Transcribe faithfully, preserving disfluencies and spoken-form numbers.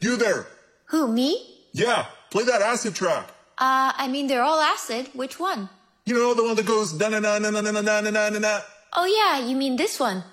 You there. Who, me? Yeah, play that acid track. Uh, I mean, they're all acid. Which one? You know, the one that goes na na na na na na na na na na. Oh yeah, you mean this one.